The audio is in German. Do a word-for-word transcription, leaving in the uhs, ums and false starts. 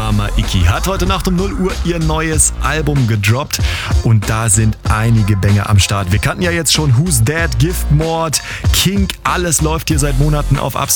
Mama Iki hat heute Nacht um null Uhr ihr neues Album gedroppt und da sind einige Banger am Start. Wir kannten ja jetzt schon Who's Dead, Giftmord, Kink, alles läuft hier seit Monaten auf Absolut